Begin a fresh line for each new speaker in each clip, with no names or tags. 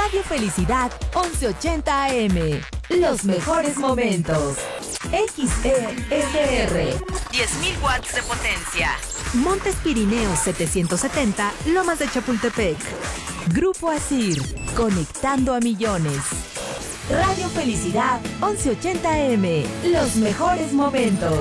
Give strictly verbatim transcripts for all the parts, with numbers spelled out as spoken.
Radio Felicidad once ochenta A M. Los mejores momentos. X E S R.
diez mil watts de potencia.
Montes Pirineos setecientos setenta, Lomas de Chapultepec. Grupo Asir, conectando a millones. Radio Felicidad once ochenta A M. Los mejores momentos.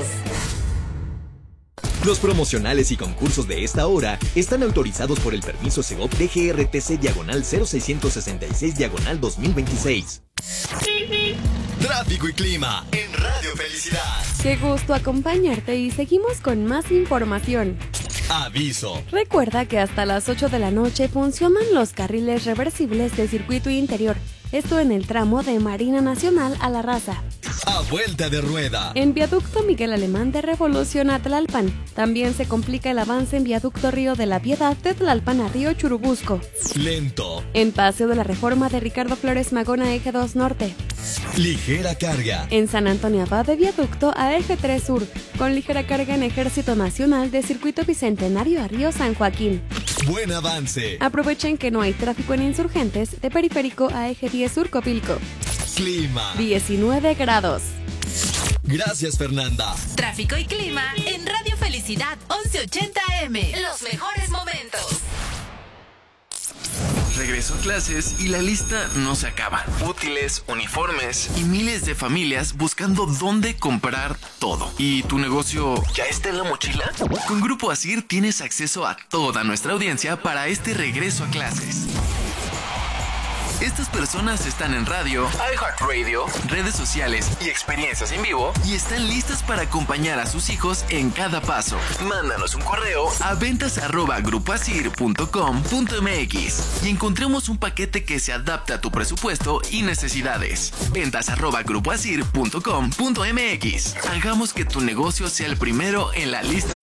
Los promocionales y concursos de esta hora están autorizados por el permiso Segov D G R T C diagonal cero seiscientos sesenta y seis diagonal dos mil veintiséis.
Tráfico y clima en Radio Felicidad.
Qué gusto acompañarte y seguimos con más información.
Aviso.
Recuerda que hasta las ocho de la noche funcionan los carriles reversibles del circuito interior. Esto en el tramo de Marina Nacional a La Raza.
A vuelta de rueda.
En viaducto Miguel Alemán de Revolución a Tlalpan. También se complica el avance en viaducto Río de la Piedad de Tlalpan a Río Churubusco.
Lento.
En Paseo de la Reforma de Ricardo Flores Magón a Eje dos Norte.
Ligera carga.
En San Antonio Abad de viaducto a Eje tres Sur. Con ligera carga en Ejército Nacional de Circuito Bicentenario a Río San Joaquín.
Buen avance.
Aprovechen que no hay tráfico en Insurgentes de Periférico a Eje diez Sur Copilco.
Clima.
diecinueve grados.
Gracias, Fernanda.
Tráfico y clima en Radio Felicidad once ochenta A M. Los mejores momentos.
Regreso a clases y la lista no se acaba. Útiles, uniformes y miles de familias buscando dónde comprar todo. ¿Y tu negocio ya está en la mochila? Con Grupo Asir tienes acceso a toda nuestra audiencia para este regreso a clases. Estas personas están en radio, iHeartRadio, redes sociales y experiencias en vivo y están listas para acompañar a sus hijos en cada paso. Mándanos un correo a ventas arroba grupoasir punto com punto m x y encontremos un paquete que se adapte a tu presupuesto y necesidades. ventas arroba grupoasir punto com punto m x. Hagamos que tu negocio sea el primero en la lista